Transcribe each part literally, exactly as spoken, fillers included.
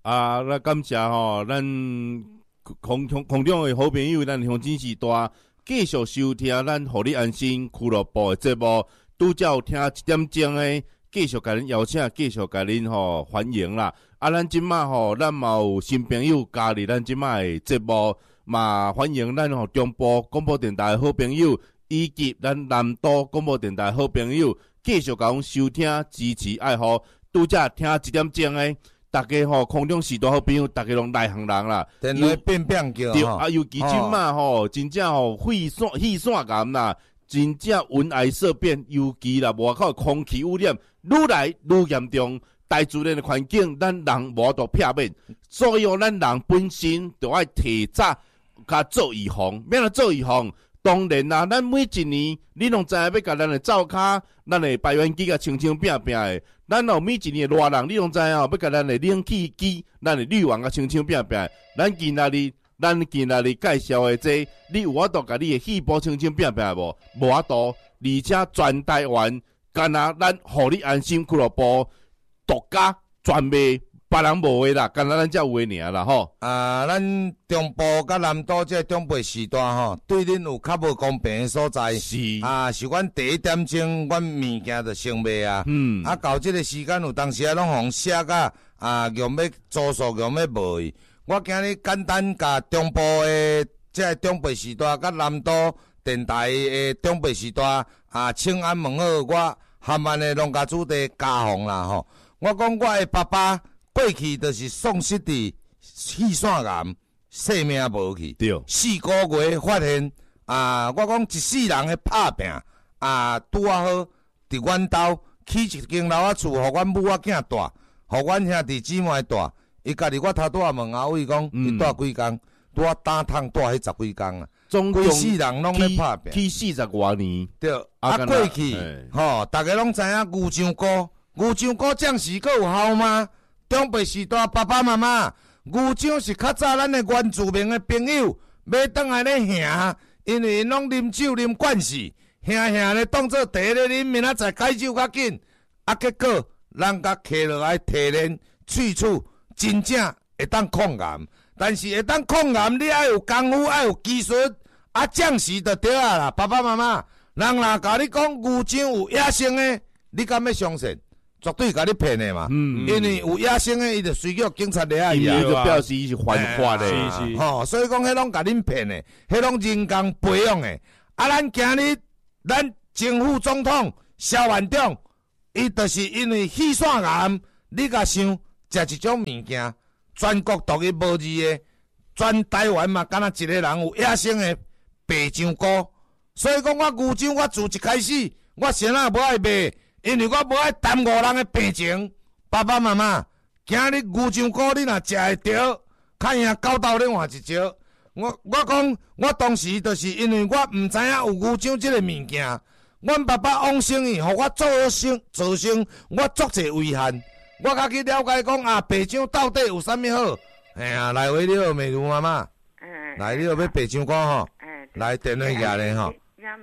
啊，咱感谢吼，咱空空空中的好朋友，咱乡亲时代继续收听咱互你安心俱乐部的节目，拄则有听一点钟的，继续甲恁邀请，继续甲恁吼欢迎啦。啊，咱即马吼，咱嘛有新朋友加入咱即马的节目，嘛欢迎咱吼中部广播电台的好朋友，以及咱南都广播电台的好朋友，继续甲阮收听、支持、爱护。拄则听一点钟的。大家吼，空中时代好朋友，大家拢内行人啦。 电话变变叫对啊，尤其即马吼，真正吼，气散气散感啦，真正云霭色变，尤其啦，外口空气污染愈来愈严重，大自然的环境，咱人无度避免，所以咱人本身就要提早甲做预防，免了做预防。当然啦，咱每一年，你拢知影要甲咱的灶骹、咱的排烟机甲清清拼拼的。咱哦每一年的热人，你拢知影哦，要甲咱的冷气机、咱的滤网甲清清拼拼的。咱今仔日，咱今仔日介绍的这，你有法度甲你的细胞清清拼拼无？无法度，而且全台湾，干那咱互你安心俱乐部独家专卖。别人无的啦，干那咱才有的尔啦吼。 啊，咱中部甲南都这中北时段吼，对恁有较无公平的所在。 是啊，是阮第一点钟，阮物件就先卖啊。嗯。啊，到这个时间有当时啊，拢互写甲啊，用要租数用要卖。我今日简单甲中部的这中北时段甲南都电台的中北时段啊，请安问好，我含安的拢甲主题加红啦吼。我讲我的爸爸。过去就是丧失伫气散癌，性命无去。 对， 四个月发现啊，我讲一世人的拍拼啊，拄啊好伫阮兜起一间楼仔厝，互阮母仔囝住，互阮兄弟姊妹住。伊家己我头拄啊问阿伟讲，伊住几工？拄啊打通住迄十几工啊。规世人拢咧拍拼， 去四十多年。 对，啊过去吼，大家拢知影牛樟菇，牛樟菇暂时阁有效吗？中北时代爸爸妈妈，牛樟是较早咱的原住民的朋友，要倒来咧行，因为因拢啉酒啉惯势，行行咧当做茶咧啉，明仔载解酒较紧，啊结果咱甲摕落来提炼萃取，真正会当抗癌，但是会当抗癌，你爱有功夫，爱有技术，啊暂时就对啊啦，爸爸妈妈，人若甲你讲牛樟有野生的，你敢要相信？绝对甲你骗的嘛，嗯、因为有野生的，伊就随叫警察来啊，伊就表示伊是犯法的， 是吼，所以讲迄拢甲恁骗的，迄拢人工培养的。啊，咱今日咱政府总统萧万长，伊就是因为气散癌，你甲想食一种物件，全国独一无二的，全台湾嘛，敢若一个人有野生的白樟菇，所以讲我牛樟我自一开始，我先啊无爱卖。因为我无爱耽误人的病情，爸爸妈妈，今日牛樟菇你若食会着，看赢狗斗咧换一招。我我讲，我当时就是因为我毋知影有牛樟即个物件，阮爸爸往生伊，互我造成造成我足侪危害。我甲去了解讲啊，白樟到底有啥物好？哎呀，来回你好，美如妈妈，嗯，来你好要白樟菇吼，嗯，来电话寄咧吼。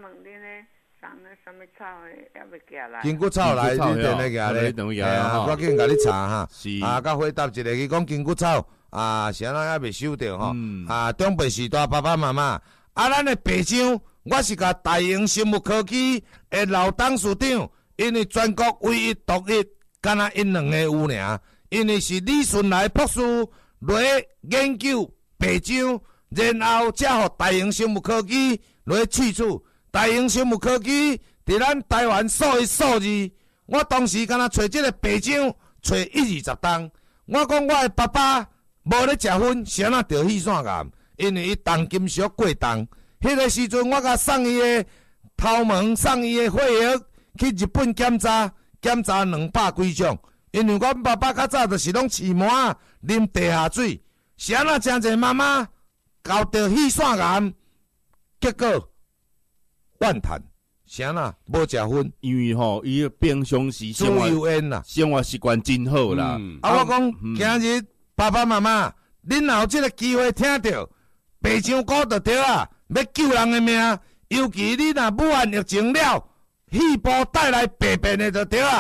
金骨草来，你电话个咧，我紧甲你查哈。啊，甲回答一个，伊讲金骨草啊，是安怎还未收到吼？啊，中北时代爸爸妈妈，啊，咱的白樟，我是甲大英生物科技的老董事长，因为全国唯一独一，敢若因两个有尔，因为是李顺来博士来研究白樟，然后才互大英生物科技来萃取。大英生物科技伫咱台湾数一数二，我当时敢若找即个白樟，找一二十担。我讲我的爸爸无咧食薰，是安怎着气散癌？因为伊重金属过重。迄个时阵，我甲送伊的头毛，送伊的血液去日本检查，检查两百几种。因为阮爸爸较早就是拢饲毛仔，啉地下水，是安怎真侪妈妈搞着气散癌，结果。万谈，啥啦？无食薰， 因为吼，伊平常时生活生活习惯真好啦。 嗯、啊，我讲、嗯、今日爸爸妈妈，恁若有即个机会听到白樟菇就对啊，要救人的命。尤其你若武汉疫情了，细胞带来病变的就对啊。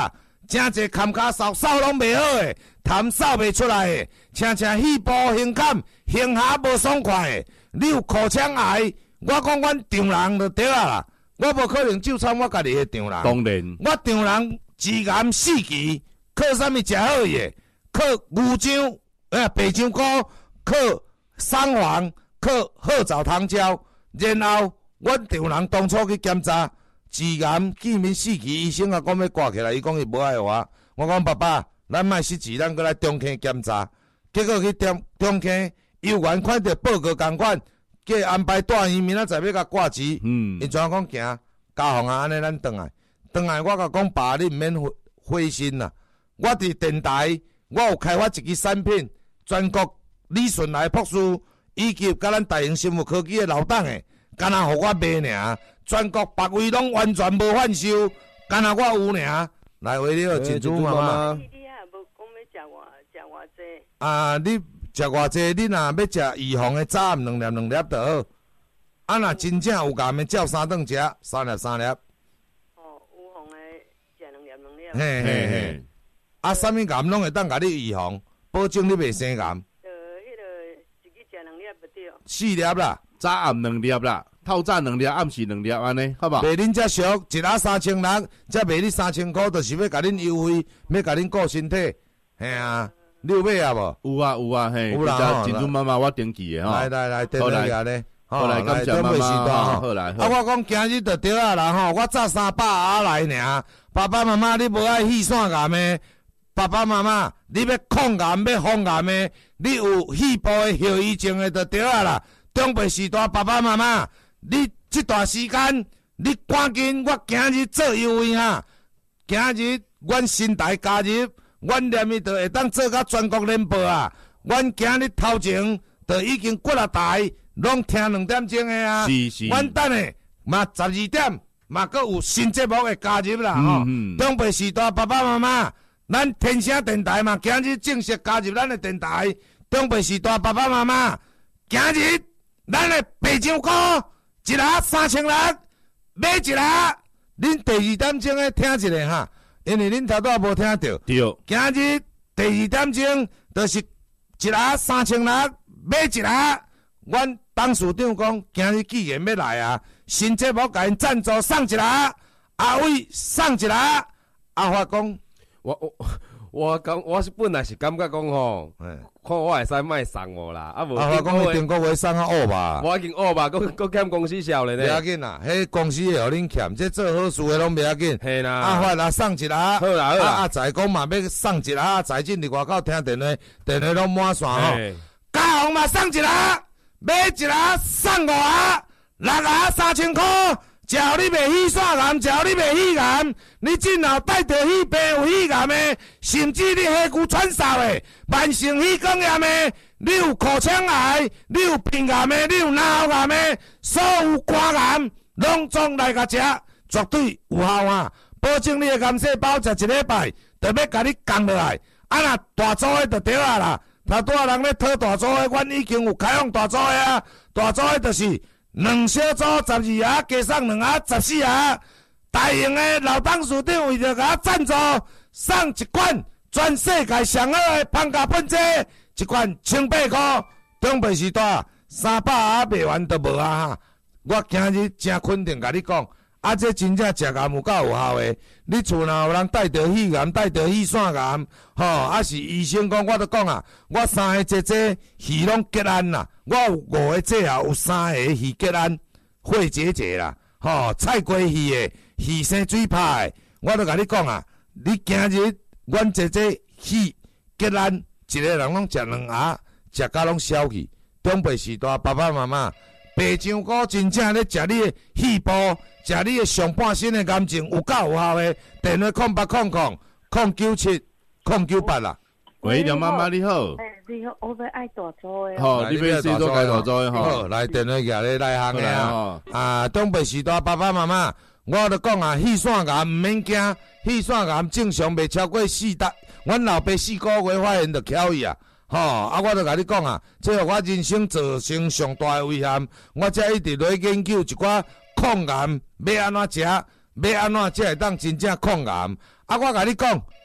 真侪坎骹扫扫拢袂好诶，痰扫袂出来诶，常常肺部胸坎、胸下无爽快诶，你有口腔癌，我讲阮丈人就对啊啦，我无可能就参我家己诶丈人。 当然， 我丈人治癌四期，靠啥物食好伊诶？靠牛樟、诶白樟菇，靠桑黄，靠褐藻糖胶，然后阮丈人当初去检查。治癌见面四期，医生啊讲要挂起来，伊讲伊无爱我。我讲爸爸，咱莫失志，咱过来中坑检查。结果去中中坑，幼员看到报告共款，叫伊安排带伊明仔载要甲挂职。嗯，伊怎讲行？家访啊，安尼咱转来，转来我甲讲爸，你毋免灰心啦。我伫电台，我有开发一支产品，全国李顺来博士以及甲咱大型生物科技的老董诶，干那互我卖尔。全国别位拢完全无贩售，干那我有尔。来，为了珍珠妈妈。你你还无讲要食偌食偌济？啊，你食偌济？你若要食预防的，早暗两粒两粒就好。啊，若真正有癌的，照三顿食，三粒三粒。哦，预防的食两粒两粒。嘿嘿嘿。啊，啥物癌拢会当甲你预防，保证你袂生癌。呃，迄个一日食两粒就对。四粒啦， 早暗两粒啦。透早两粒，暗时两粒，安尼，好吧？ 卖恁遮俗，一盒三千六，则卖你三千块，就是要甲恁优惠，要甲恁顾身体，嘿啊，你有买啊无？ 有啊有啊，嘿， 有啦， 珍珠妈妈我登记的吼。 来来来，登记下咧， 好来，感谢妈妈，好来。 啊，我讲今日就对啊啦吼，我早三百盒来尔，爸爸妈妈你无爱气腺癌的，爸爸妈妈你要抗癌要防癌的，你有肺部的后遗症的就对啊啦，中北时代爸爸妈妈。你这段时间，你赶紧，我今日做优惠哈！今日阮新台加入，阮连伊就会当做到全国联播啊！阮今日头前就已经几啊台，拢听两点钟的啊！ 是是。 阮等下嘛十二点嘛，阁有新节目会加入啦吼！嗯嗯。中北时代爸爸妈妈，咱天声电台嘛，今日正式加入咱的电台。中北时代爸爸妈妈，今日咱的白樟菇。一盒三千六，买一盒，恁第二点钟诶听一下哈，因为恁头拄无听到。 对。 今日第二点钟就是一盒三千六，买一盒。阮董事长讲，今日既然要来啊，新节目甲因赞助送一盒，阿伟送一盒，阿发讲， 我我我感我是本来是感觉讲吼。看我会使卖送我啦，啊无。 啊，我讲中国话送啊乌吧。 我已经乌吧，佫佫欠公司销咧。 袂要紧啦，迄公司会互恁欠，这做好事诶拢袂要紧。 嘿啦。 啊，发啊送一盒。好啦好啦。 啊，财讲嘛要送一盒，财进伫外口听电话，电话拢满线吼。嘉宏嘛送一盒，买一盒送五盒，六盒三千块。只要你袂气腺癌，只要你袂肺癌，你今后带着肺病有肺癌的，甚至你下躯喘哨的，慢性肺管炎的，你有口腔癌，你有鼻癌的，你有脑癌的，所有肝癌，拢总来甲食，绝对有效啊！保证你的癌细胞食一礼拜，就要甲你降落来。啊若大组的就对啊啦，头拄仔人咧讨大组的，阮已经有开放大组的啊，大组的就是。两小组十二盒，加送两盒十四盒。大型的老董事长为着甲我赞助，送一罐全世界上好的芳加喷剂，一罐千八块。中北时代三百盒卖完都无啊！我今日真肯定甲你讲，啊，这真正食癌有够有效的。你厝若有人带着肺癌、带着肺腺癌，吼，啊是医生讲，我都讲啊，我三个姐姐肺拢结案啦。我有五个姐啊，有三个肺结案、肺结节啦，吼，菜瓜肺的、肺生水泡的，我都甲你讲啊，你今日阮姐姐肺结案，一个人拢食两盒，食甲拢消去。中北时代爸爸妈妈，白樟菇真正咧食你的肺部，食你的上半身的癌症有够有效的。电话空八空空空九七空九八啦。 喂，梁妈妈你好。 你好，我要爱大组的。 好，你要谁做该大组的吼？ 好，来电话举咧内行的啊。啊，东北时代爸爸妈妈，我都讲啊，肺腺癌毋免惊，肺腺癌正常袂超过四搭，阮老爸四个月发现就翘伊啊。吼、哦，啊，我都甲你讲啊，这互我人生造成上大的危险，我才一直在研究一寡抗癌要安怎食，要安怎才会当真正抗癌。啊，我甲你讲，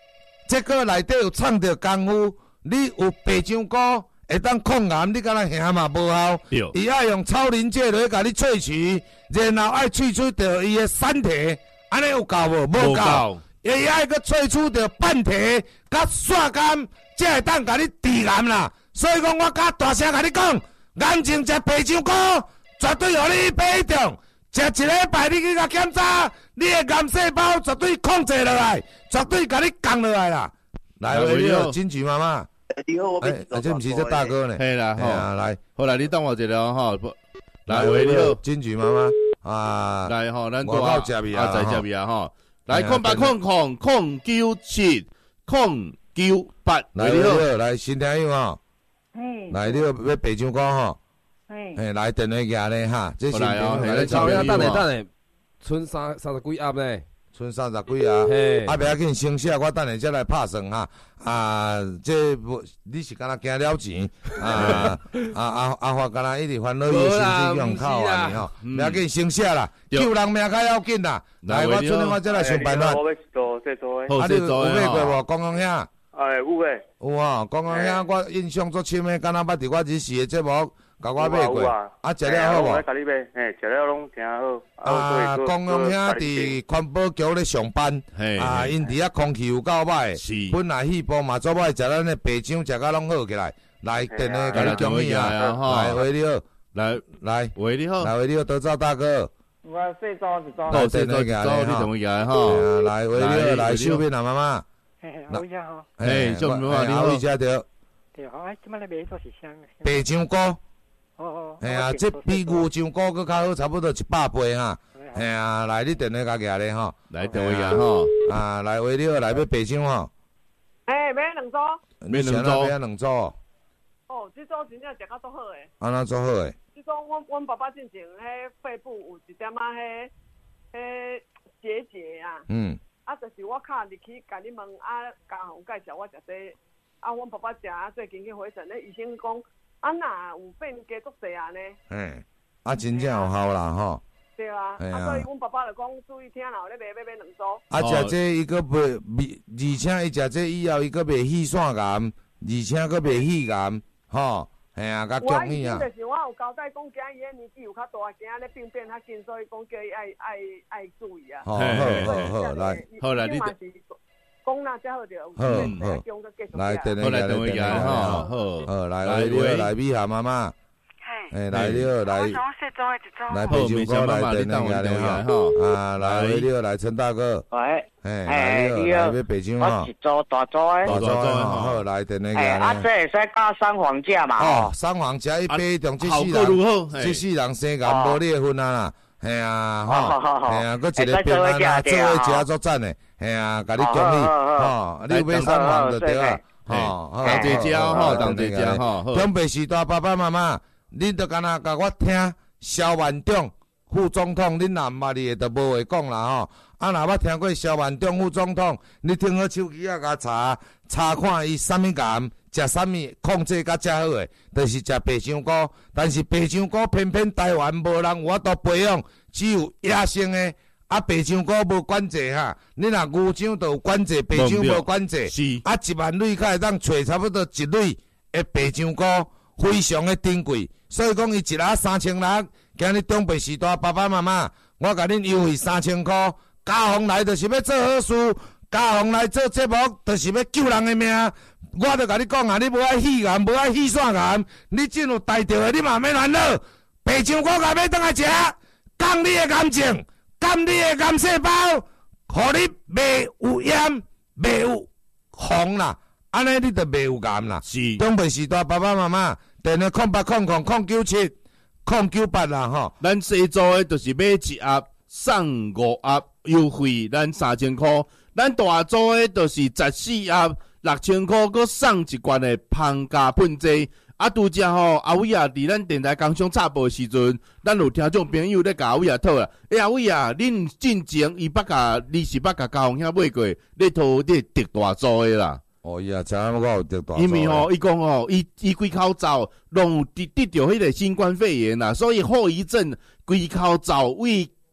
这个内底有藏着功夫，你有白香菇会当抗癌，你敢若兄嘛无效。伊爱用草磷介落去甲你萃取，然后爱萃取到伊的散体，安尼有够无？无够。伊爱个萃取到半体甲线甘，才会当甲你治癌啦。所以讲，我甲大声甲你讲，癌症食白香菇绝对互你保重。食一礼拜你去甲检查，你的癌细胞绝对控制落来，绝对甲你降落来啦。来，你好，金菊妈妈。 你好，我哎，这毋是这大哥呢？ 系啦，吼， 来， 好来，你等我一下吼。来，喂，你好， 金菊妈妈啊， 来吼，咱我到这边啊， 在这边啊，吼，来，空八空空空九七空九八， 来，你好，来新听友吼，来，你好，要白香菇吼。嘿，来电话举咧哈，这是来哦， 来抽呀，等下等下，剩三三十几盒呢， 剩三十几盒，嘿，啊，袂要紧，先写，我等下再来拍算哈。啊，这你是敢若惊了钱啊？啊啊啊！发敢若一直烦恼伊的身体用靠啊，吼，袂要紧，先写啦，救人命较要紧啦。来，我出年我再来想办法。 我要做这做诶。 啊，你有买过无？公公兄？ 哎，有诶。 有啊，公公兄，我印象足深诶，敢若捌伫我日时诶节目。甲我买过，啊，食了好无？ 我甲你买，嘿，食了拢挺好。 啊，公公兄伫环保局咧上班，啊，因伫遐空气有够歹，本来细胞嘛做歹，食咱的白肠食甲拢好起来。来，电话甲你讲伊啊，来，喂你好， 来来， 喂你好， 来喂你好，德照大哥。 我四周一周。 哦，四周一周，你怎么样哈？ 来，喂你好，来，秀斌啊妈妈。 嘿，好呀好。 嘿，秀斌妈妈，你好，一家着。 对，好，哎，即摆咧买做是啥？ 白肠菇。 哦哦， 哎呀，这比牛香菇佮较好，差不多一百倍哈。哎呀，来你电话甲举咧吼， 来电话举吼， 啊，来喂你好，来要白肠吼。 哎，买两组。 买两组，买两组。 哦，这组真正食甲足好诶。 安怎足好诶？ 这组阮阮爸爸之前迄肺部有一点仔迄迄结节啊。嗯。啊，就是我敲入去甲你问啊，家父介绍我食这，啊，阮爸爸食啊，最近去回诊咧，医生讲。啊，那有变加足济啊呢？ 嘿，啊，真正有效啦吼。 对啊，啊，所以阮爸爸就讲注意听啦，有咧卖买买两组。 啊，食这伊个袂，而且伊食这以后，伊个袂气腺癌，而且个袂气癌，吼，嘿啊，甲强气啊。 我就是我有交代讲，惊伊个年纪有较大，惊咧病变较紧，所以讲叫伊爱爱爱注意啊。 好好好好，来， 好来，你。 讲啦，才好着。 好好，来，电话来，电话来，好好，好来，来你好，来米霞妈妈。嘿，来你好，来。来北京哥来电话来哈，啊，来你好，来陈大哥。 喂。 嘿，来你好，来北京哈。 我一组大组诶。 大组诶，好，来电话来。 啊，这会使加三黄价嘛？ 哦，三黄价一杯中，这世人，这世人生癌无裂分啊啦。嘿啊，吼，嘿啊，搁一个平安啊，做伙食足赞诶，嘿啊，甲你恭喜，吼，你有买三环就对啊，吼， 当地食吼，当地食吼。 中北时代爸爸妈妈，恁着干那甲我听萧万长副总统，恁若毋捌伊就无话讲啦吼。啊，若捌听过萧万长副总统，你听好手机啊，甲查查看伊啥物癌。食啥物控制较正好诶，就是食白香菇。但是白香菇偏偏台湾无人有法度培养，只有野生诶。啊，白香菇无管制哈，你若牛肠就有管制，白香无管制。是。啊，一万蕊较会当找差不多一蕊诶白香菇，非常诶珍贵。所以讲伊一粒三千六，今日中北时代爸爸妈妈，我甲恁优惠三千块。家风来就是要做好事，家风来做节目就是要救人诶命。我著甲你讲啊，你无爱气癌，无爱气腺癌，你真有大着诶，你嘛免烦恼。白香菇甲要当来食，降你诶癌症，降你诶癌细胞，互你袂有炎，袂有红啦，安尼你著袂有癌啦。是。中北时代爸爸妈妈，电话空八空空空九七空九八啦吼。 咱细做诶，就是买一盒送五盒，优惠咱三千块。咱大做诶，就是十四盒。六千块，佮送一罐的芳加喷剂。啊，拄则吼，阿伟啊，伫咱电台工商插播时阵，咱有听众朋友咧甲阿伟啊讨啦。诶、欸，阿伟啊，恁进前伊捌甲，你是捌甲家红兄买过，你讨你得大做诶啦。 哦，伊啊，知影我有得大。 因为吼，伊讲吼，伊伊规口罩拢得得着迄个新冠肺炎啦，所以后遗症规口罩胃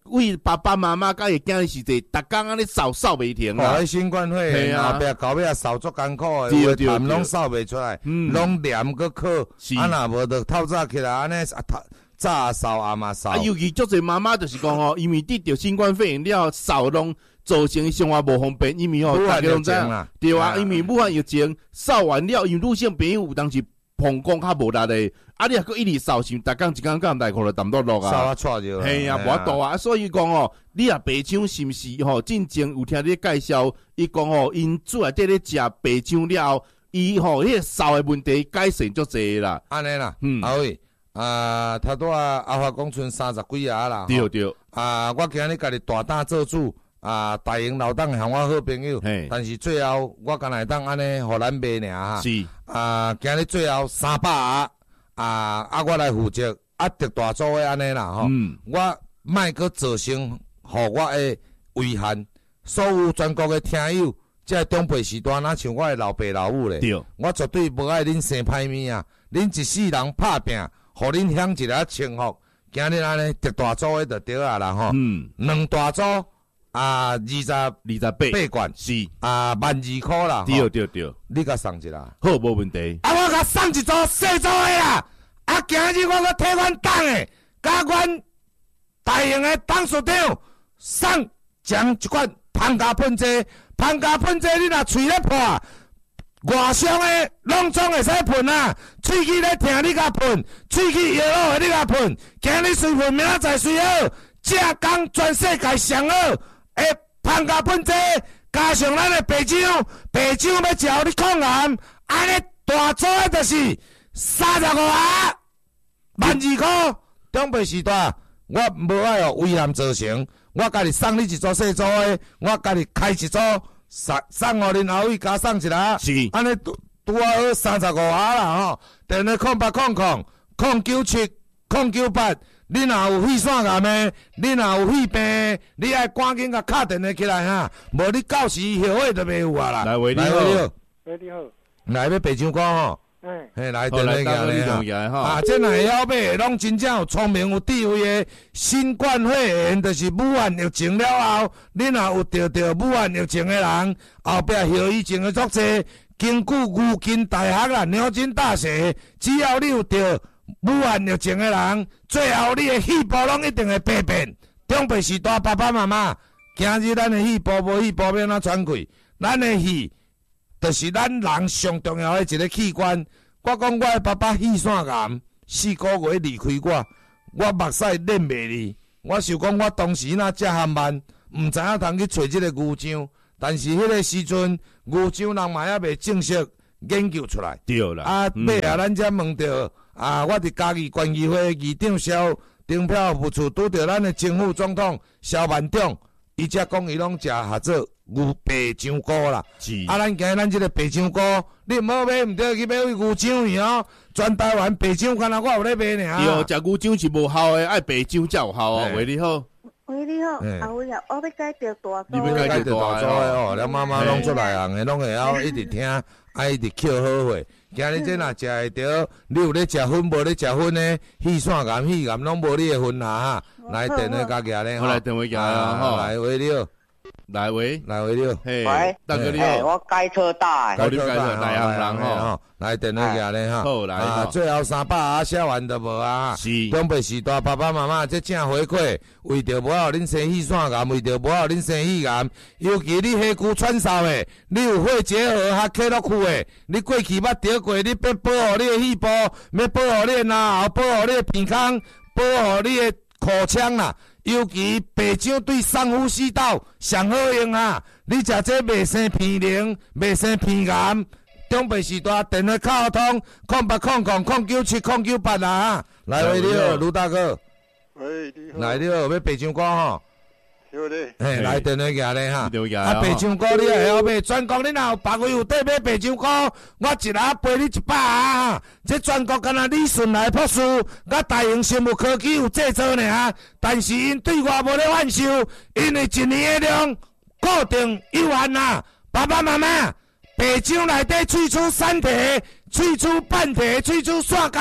为爸爸妈妈甲伊囝时阵，逐工安尼扫扫袂停啊！哦，新冠肺炎后壁到尾扫足艰苦诶，有诶痰拢扫袂出来，拢黏个靠，啊若无就透早起来安尼啊早扫暗嘛扫。 啊，尤其足侪妈妈就是讲吼，因为得着新冠肺炎了，扫拢造成生活无方便，因为吼大家拢知影，对啊，因为武汉疫情扫完了，因为女性朋友有当时膀胱较无力诶，啊你还佫一直扫，是逐工一工工内裤就淡落落啊， 扫啊错着， 系啊，无法度啊，所以讲吼，你啊白肠是毋是吼？进前有听你介绍，伊讲吼，因厝内底咧食白肠了后，伊吼迄个扫诶问题改善足侪啦， 安尼啦，嗯，阿伟。啊，头拄啊，阿华讲剩三十几啊啦， 对对。 啊，我今日家己大胆做主，啊，大营老党向我好朋友，但是最后我敢会当安尼互咱卖尔哈。 是。 啊，今日最后三百啊，啊，啊，我来负责啊，特大组的安尼啦吼。嗯。我莫阁造成互我的遗憾，所有全国的听友，即个长辈时段，哪像我的老爸老母咧。 对。 我绝对无爱恁生歹面啊，恁一世人拍拼。互恁享一个称呼，今日安尼特大组诶就对啊啦吼。嗯。两大组啊，二十二十八八罐是啊，万二箍啦。 对对对， 你甲送一啦。 好，无问题。 啊，我甲送一组细组诶啦。啊，今日我甲替阮党诶，甲阮大营诶董事长送将一罐芳加喷剂，芳加喷剂你若喙咧破。外伤诶，拢总会使喷啊！喙齿咧疼，你甲喷；喙齿摇好，你甲喷。今日随喷，明仔载随好。这工全世界上好诶，芳加喷剂，加上咱诶白肠，白肠要食你抗癌，安尼大组诶就是三十五啊，万二箍。长辈时代，我无爱哦危险造成，我家己送你一组细组诶，我家己开一组。送送互恁后位加送一啦， 是安尼拄拄啊好三十五下啦吼，电话空八空空空九七空九八，你若有血栓癌的，你若有血病，你爱赶紧甲敲电话起来哈，无你到时后悔就袂有啊啦。 来喂你好， 喂你好， 来要白肠糕吼。 嗯， 嘿，来电话讲咧哈， 啊，这若晓买，拢真正有聪明有智慧的。新冠肺炎就是武汉疫情了后，你若有得到武汉疫情的人，后壁后遗症的足侪。根据牛津大学啦、牛津大学，只要你有得武汉疫情的人，最后你的细胞拢一定会病变。长辈时代爸爸妈妈，今日咱的细胞无细胞要哪传过？咱的血。就是咱人上重要的一个器官。我讲我的爸爸血栓癌，四个月离开我，我目屎忍袂离。我想讲，我当时若遮含慢，毋知影通去找即个牛樟，但是迄个时阵牛樟人嘛还未正式研究出来。 对啦。 啊，尾啊，咱才问到啊，我伫嘉义县议会议长萧丁票副处拄着咱的政府总统萧万长，伊才讲伊拢食合作。牛白肠糕啦，啊！咱今日咱即个白肠糕，你毋好买，毋对去买位牛肠去哦。全台湾白肠，敢若我有咧买尔。 对哦，食牛肠是无效诶，爱白肠才有效哦。喂，你好。 喂，你好，阿伟啊，我要改着大组。 你要改着大组哦，咱妈妈拢出来行诶，拢会晓一直听，爱一直捡好货。今日这若食会着，你有咧食薰，无咧食薰呢？血栓癌、血癌拢无你诶份啊！哈，来电话加起咧， 我来电话加啦， 来喂你好。 来喂， 来喂你好， 喂， 大哥你好， 我改车大， 改车大， 来行人吼， 来电话下咧哈， 好来啊，最后三百啊，写完都无啊， 是， 长辈时代爸爸妈妈这正回馈，为着无互恁生血栓癌，为着无互恁生血癌，尤其你下躯串烧的，你有肺结核还克落去的，你过去捌得过，你要保护你的细胞，要保护你的脑，保护你的鼻腔，保护你的口腔啦。尤其白肠对上呼吸道上好用啊！你食这袂生鼻炎，袂生鼻癌。长辈时代电话卡通，空八空空空九七空九八啊！来喂你好，卢大哥。 喂，你好。 来你好，要白肠糕吼。 对咧。 嘿，来电话夹咧哈。 啊， 白肠糕你也晓买，全国你若有别位有得买白肠糕，我一日赔你一百啊！这全国敢若李顺来博士，甲大营生物科技有制作尔，但是因对我无咧贩售，因为一年的量固定有限啊。爸爸妈妈，白肠内底萃取三体、萃取半体、萃取腺苷，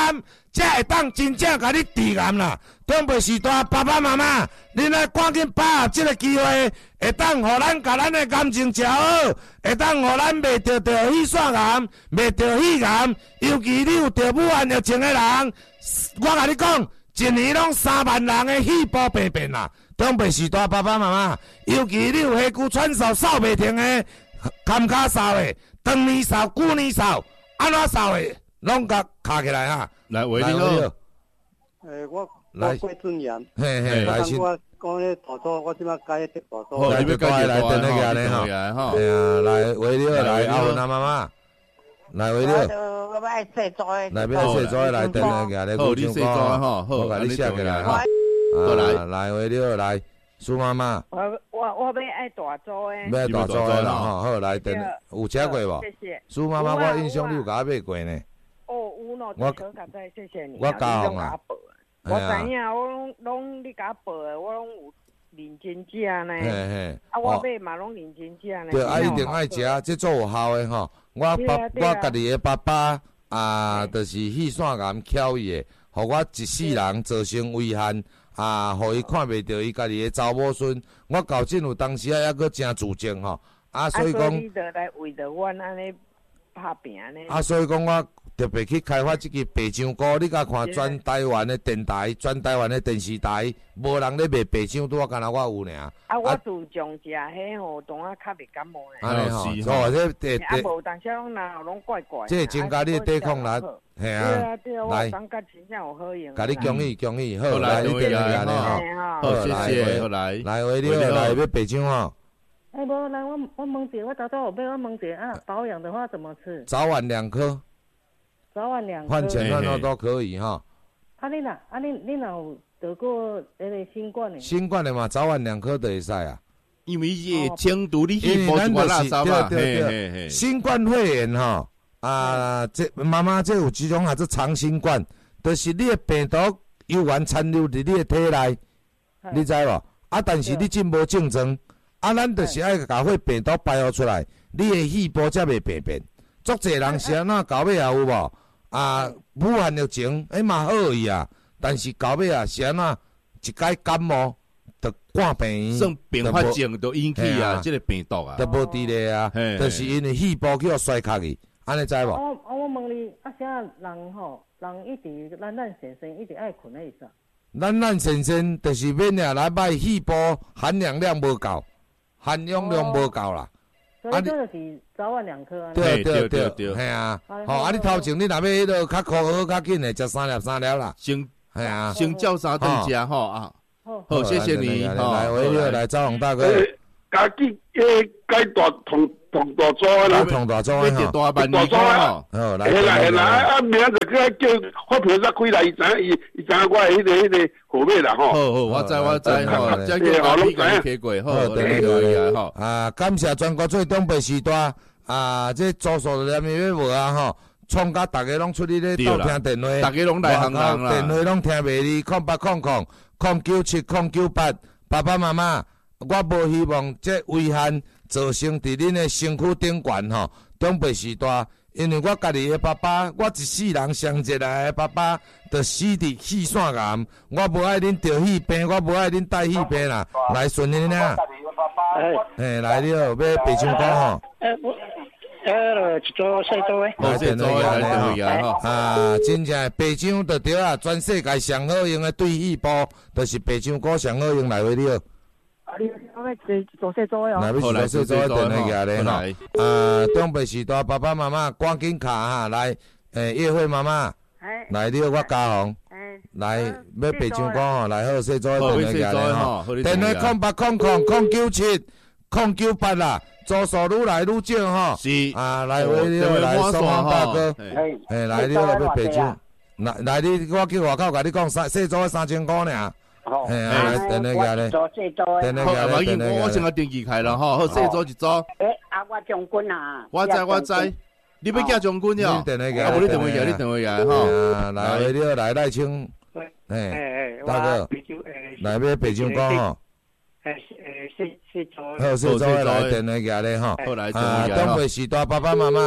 才会当真正甲你治癌啦。中北时代爸爸妈妈，恁来赶紧把握这个机会，会当互咱甲咱的感情调好，会当互咱袂得着血栓癌，袂得血癌。尤其你有得武汉疫情的人，我甲你讲，一年拢三万人的血部病变啦。中北时代爸爸妈妈，尤其你有下躯喘嗽扫袂停的，坎骹扫的，长年扫、久年扫，安怎扫的，拢甲卡起来哈。 来，喂，你好。 诶，我。来，桂俊阳， 嘿嘿，来先。 我讲迄大组，我即摆改迄大组。 好，你要改来等那个咧哈。哎呀，来维六来，阿文阿妈妈，来维六。 我要洗澡的。 来，要洗澡来等那个咧， 好，你洗澡哈，好， 我甲你写起来哈。来，来维六来，苏妈妈。 我我我要爱大组的。 要大组的啦哈，好来等，有吃过无？ 谢谢。 苏妈妈，我印象你有甲我买过呢。 哦，有喏， 我谢谢你。 我教红啦。 我知影，我拢拢你甲报的，我拢有认真食呢。嘿嘿，啊，我买嘛拢认真食呢。 对，啊一定爱食，这做有效的吼。我爸，我家己的爸爸啊，就是血栓癌巧伊的，互我一世人造成遗憾啊，互伊看袂到伊家己的查某孙。我到真有当时啊，还阁真自责吼。啊，所以讲， 你得来为着阮安尼拍拼呢。 啊，所以讲我。特别去开发这个白香菇，你甲看全台湾的电台、全台湾的电视台，无人咧卖白香菇，我干那我有尔。 啊，我自从食迄吼，当啊较袂感冒咧。 安尼吼，哦，这这啊无，但是拢哪拢怪怪。 这增加你的抵抗力，系啊。 对啊对啊，我感觉真正有好用。 甲你恭喜恭喜，好来，你等下咧吼，好谢谢，来来为你来要白香吼。 哎，无来我我问者，我早早有买，我问者啊，保养的话怎么吃？ 早晚两颗。 早晚两颗， 饭前饭后都可以哈。 啊，你若啊你你若有得过那个新冠的？ 新冠的嘛，早晚两颗都会使啊。 因为伊会清除你细胞一寡垃圾嘛。 对对对。新冠肺炎哈啊，这妈妈这有一种啊，这长新冠，就是你的病毒犹原残留伫你的体内，你知无？啊，但是你真无症状，啊，咱就是爱甲迄病毒排除出来，你的细胞才袂病变。足侪人是安怎到尾也有无？啊，武汉疫情，迄嘛好伊啊，但是到尾啊是安怎？一解感冒，就挂病， 算并发症就引起啊，即个病毒啊， 就无伫咧啊，就是因为细胞叫衰竭去，安尼知无？ 我我问你，啊，啥人吼，人一直懒懒先生一直爱困的意思？ 懒懒先生就是免下来歹细胞含氧量无够，含氧量无够啦。 所以这就是早晚两颗啊。 对对对对，系啊。吼，啊，你头前你若要迄落较靠好较紧的，食三粒三粒啦。 先系啊， 先照三顿食吼啊。好，谢谢你。 来，维六来，赵宏大哥。 家己诶，改大同同大组诶啦。 同大组诶吼。 大万二吼。 好，来。 下来下来，啊，明仔就叫发票再开来，伊知伊伊知我诶迄个迄个号码啦吼。 好好，我知我知吼，再叫阿พี่甲你开过，好，等你来吼。 啊，感谢全国最东北时代啊，这租数连面要无啊吼，创甲大家拢出去咧斗听电话， 大家拢来行行啦， 电话拢听袂离，空八空空空九七空九八，爸爸妈妈。我无希望这遗憾造成伫恁的身躯顶悬吼，中北时代，因为我家己的爸爸，我一世人上一来的爸爸，就死伫血栓癌，我无爱恁得血病，我无爱恁带血病啦，来顺恁啊！哎，来了，要白香菇吼。 呃，我呃，一组细组诶。 来电话来吼，啊，真正白香就对啊，全世界上好用的对血部，就是白香菇上好用来为了。 啊！你我要做做细组的哦。 来，要做细组的电话过来吼。啊，东北时代爸爸妈妈赶紧卡哈，来，诶，叶慧妈妈，来了我嘉宏，来要白香菇吼，来好细组的电话过来吼。电话空八空空空九七空九八啦，组数愈来愈少吼。 是啊，来为了来双方大哥，诶，来了要白香，来来你我去外口甲你讲三细组的三千块尔。 嘿啊，等那个咧，等那个咧，等那个。 我先甲登记开了吼，好，细组一组。 诶，啊，我将军啊。 我知我知，你要叫将军了？ 等那个， 啊，无你等我下，你等我下吼。 啊，来，你来赖清。诶，大哥，来要白香菇吼。 诶诶，细细组。 好，细组来等那个咧吼。 好来， 啊，东北时代爸爸妈妈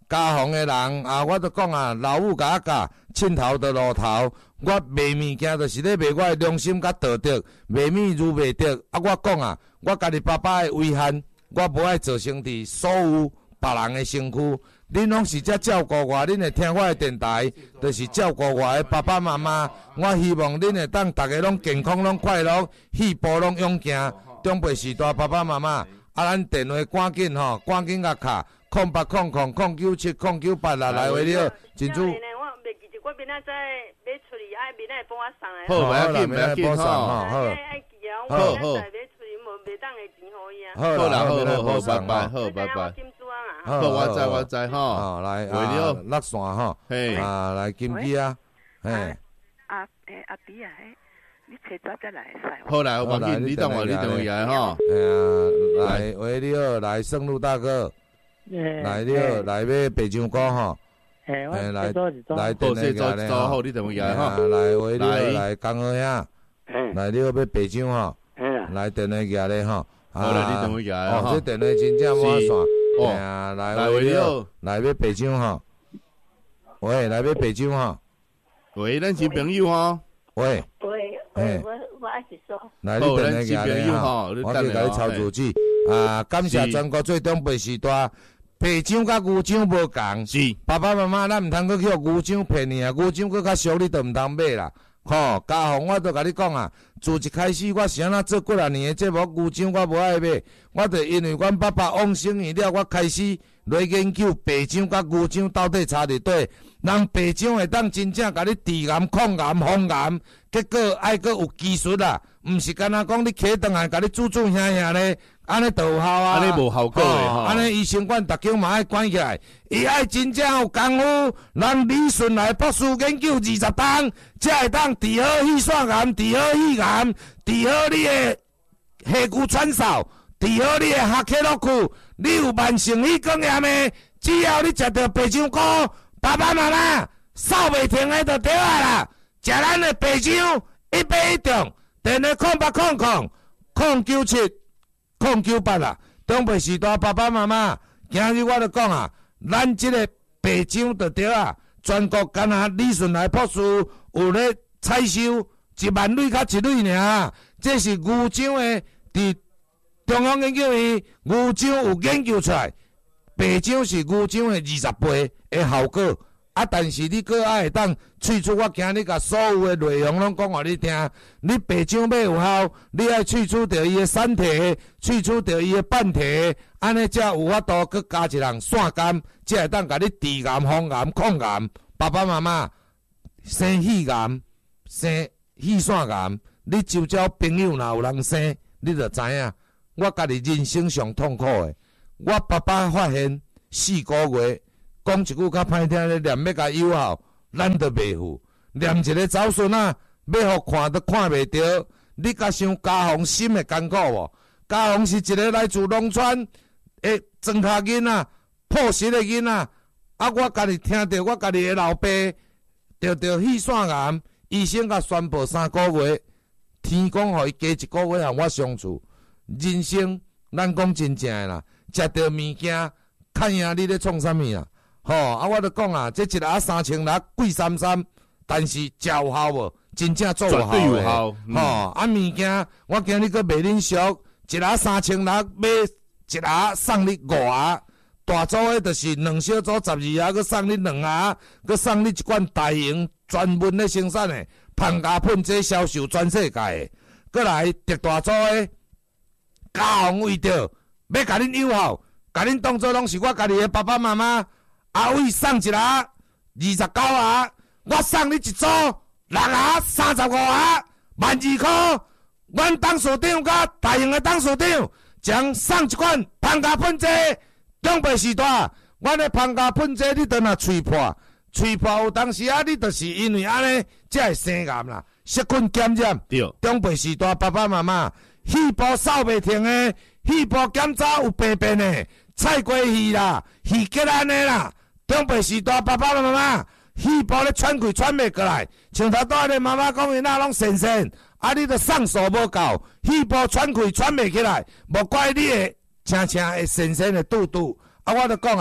家phòng的人啊，我都講啊，老母甲我教，凊頭就路頭。我賣物件就是咧賣我的良心甲道德，賣米如賣德。啊，我講啊，我家己爸爸的遺憾，我無愛造成佇所有別人的身軀。恁攏是遮照顧我，恁會聽我的電台，就是照顧我的爸爸媽媽。我希望恁會當大家攏健康、攏快樂，戲步攏勇行。長輩時代爸爸媽媽，啊，咱電話趕緊吼，趕緊甲卡，空八空空空九七空九八啦，來為了真主。 我明仔載要出去，愛明仔會幫我送來。 好，不要緊，不要緊，好，好， 愛記啊，我明仔載要出去，無袂當嘅錢互伊啊。 好啦，好好好，拜拜，好，拜拜。好，我知我知吼。 來，為了落線吼，啊，來金雞啊，嘿。 阿誒阿弟啊，你車早才來使。 好來，我緊，你等我，你等我來吼。 係啊，來為了來聖路大哥，來了來買白醬糕吼。 誒，我來做一做， 來電嚟嘅咧， 好，你等我來哈。 來為了來江河呀，來了要白醬吼，來電嚟嘅咧吼。 好啦，你等我來哈。 哦，這電嚟真正滿線。哦，啊，來為了來買白醬吼。喂，來買白醬吼。 喂，咱是朋友吼。 喂。 喂，喂，我我愛是說。 來，你電嚟嘅咧吼，我叫你抄主機。啊，感謝全國最長輩時代。白醬甲牛醬無共， 是爸爸媽媽，咱毋通去叫牛醬騙你啊！牛醬佫較俗，你都毋通買啦。吼，家紅我都甲你講啊，自一開始我是安怎做幾啊年誒節目，牛醬我無愛買，我就因為阮爸爸往生去了，我開始來研究白醬甲牛醬到底差佇底。人白醬會當真正甲你治癌、抗癌、防癌，結果愛佫有技術啦，毋是干那講你起轉來甲你煮煮香香咧。安尼就有效啊！ 安尼無效果誒吼！ 安尼醫生館逐間嘛愛關起來，伊愛真正有功夫，讓李順來博士研究二十檔，才會當治好氣栓癌、治好肺癌、治好你誒氣骨喘嗽、治好你誒下克洛庫。你有慢性氣管炎誒，只要你食到白醬糕，爸爸媽媽掃袂停誒就對啊啦！食咱誒白醬一杯一中，電話空八空空空九七。空九八啦，長輩時代爸爸媽媽，今日我就講啊，咱即個白醬就對啊，全國干那李順來博士有咧採收一萬蕊較一蕊爾，這是牛醬誒，佇中央研究院牛醬有研究出來，白醬是牛醬誒二十倍誒效果。啊！但是你閣愛會當萃取，我今日甲所有誒內容攏講互你聽。你白醬要有效，你愛萃取着伊誒散體，萃取着伊誒半體，安尼才有法度閣加一人散甘，才會當甲你治癌、防癌、抗癌。爸爸媽媽生肺癌、生氣栓癌，你周遭朋友若有人生，你就知影。我家己人生上痛苦誒，我爸爸發現四個月。講一句較歹聽咧，念要甲有效，咱都袂赴。念一個祖孫啊，要互看都看袂着。你甲想家風心會艱苦無？家風是一個來自農村誒莊稼囡仔，樸實誒囡仔。啊，我家己聽着我家己誒老爸得着氣栓癌，醫生甲宣布三個月，天公互伊加一個月和我相處。人生咱講真正誒啦，食着物件，看影你咧創啥物啊？吼、哦！啊，我著講啊，這一粒三千粒貴三三，但是有效無？真正做有效誒。吼、嗯哦！啊，物件我今日閣賣恁俗，一粒三千粒買一粒送你五盒，大組誒就是兩小組十二盒，閣送你兩盒，閣送你一罐大型專門咧生產誒芳加噴劑銷售全世界誒。閣來特大組誒，家紅為着要甲恁友好，甲恁當作攏是我家己誒爸爸媽媽。阿偉送一粒二十九盒，我送你一組六盒三十五盒，萬二塊。阮董事長甲大型的董事長將送一罐芳加噴劑，長輩時代，阮的芳加噴劑你都若吹破，吹破有當時啊，你就是因為安尼才會生癌啦，細菌感染。對，長輩時代爸爸媽媽，肺部掃袂停的，肺部檢查有病變的，菜瓜魚啦，魚結安尼啦。長輩時代，爸爸媽媽，肺部咧喘氣喘袂過來，像頭拄仔咧媽媽講伊那攏神神，啊你著送數無夠，肺部喘氣喘袂起來，無怪你會青青會神神的肚肚，啊我著講啊，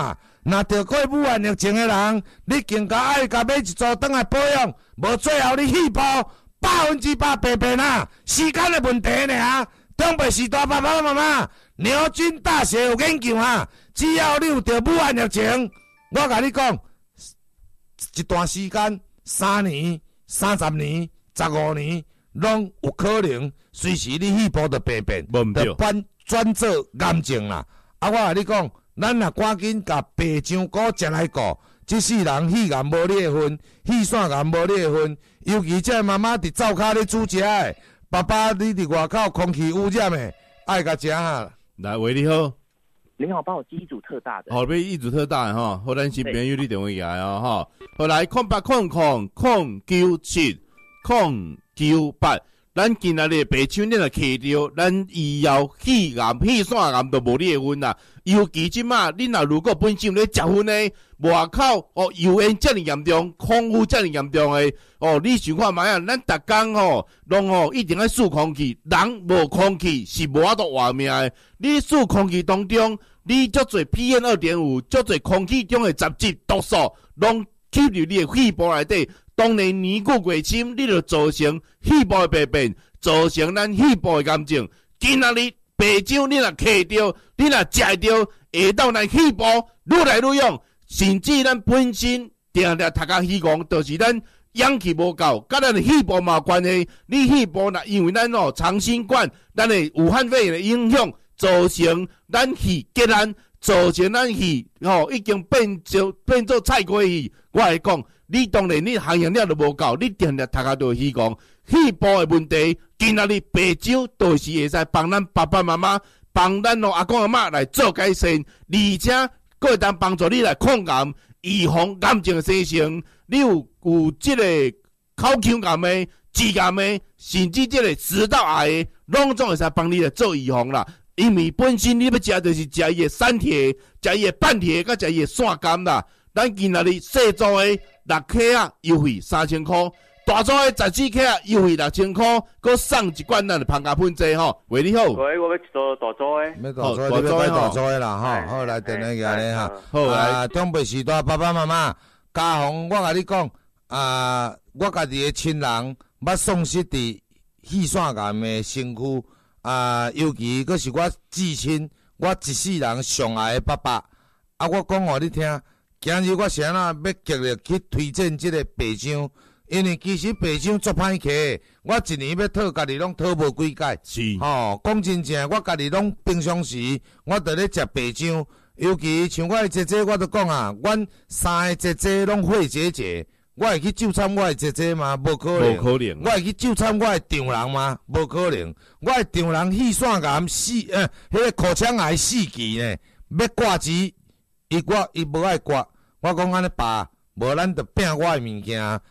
若着过武汉疫情的人，你更加爱甲买一组转来保养，无最后你气泡百分之百白变啊！时间的问题尔，中北时代爸爸妈妈，牛津大学有研究啊，只要你有着武汉疫情，我甲你讲，一段时间，三年、三十年、十五年，拢有可能随时你气泡就白变，就转转做癌症啦。啊，我甲你讲。咱若赶紧甲白浆果食来顾，即世人肺癌无你的份，肺腺癌无你的份，尤其这妈妈伫灶骹咧煮食的，爸爸你伫外口空气污染的，爱甲食哈。 来，喂，你好， 你好，帮我寄一组特大的。 好，俾一组特大的哈，好，咱新朋友你电话来啊哈。好来，空八空空空九七空九八。咱今仔日白手，你若摕着，咱以后肺癌、肺腺癌都无你的份啦。尤其即马，你若如果本身咧食薰的，外口哦油烟遮尔严重，空污遮尔严重的，哦，你想看卖啊？咱逐工吼，拢吼一定要输空气，人无空气是无法度活命的。你输空气当中，你足侪 P M 二点五，足侪空气中的杂质、毒素，拢吸入你的肺部内底。当然年久过深，你就造成肺部的病变，造成咱肺部的癌症。今仔日白酒你若摕着，你若食着，会到咱肺部愈来愈勇，甚至咱本身定定读甲希望，就是咱氧气无够，甲咱的肺部嘛有关系。你肺部若因为咱哦长新冠，咱的武汉肺炎的影响，造成咱气结烂，造成咱气吼已经变做变做菜瓜气。我来讲。你当然，你行业了都无够，你定定读下就希望肺部的问题，今仔日白酒都是会使帮咱爸爸妈妈、帮咱哦阿公阿嬷来做改善，而且佫会当帮助你来抗癌、预防癌症的生成。你有有即个口腔癌的、致癌的，甚至即个食道癌的，拢总会使帮你来做预防啦。因为本身你要食就是食伊的山铁、食伊的半铁、甲食伊的腺苷啦。咱今仔日细组的。六克啊，优惠三千块；大组的十四克啊，优惠六千块，佮送一罐咱的芳加喷剂吼。喂，你好。 喂，我要一组大组的。 要大组的，你要买大组的啦哈。好，来电话个咧哈。好来，中北时代爸爸妈妈，家宏，我甲你讲啊，我家己的亲人捌丧失伫肺腺癌的身躯啊，尤其佮是我至亲，我一世人上爱的爸爸啊，我讲互你听。今日我是安怎要极力去推荐即个白浆，因为其实白浆足歹摕，我一年要讨家己拢讨无几届。 是， 吼、哦，讲真正，我家己拢平常时我伫咧食白浆，尤其像我的姐姐，我都讲啊，阮三个姐姐拢肺结节，我会去救参我的姐姐吗？无可能， 无可能。 我会去救参我的丈人吗？无可能。我的丈人肺腺癌四，呃，迄、那个口腔癌四期呢，要挂机，伊我伊无爱挂。我讲安尼爸，无咱着拼我诶物件，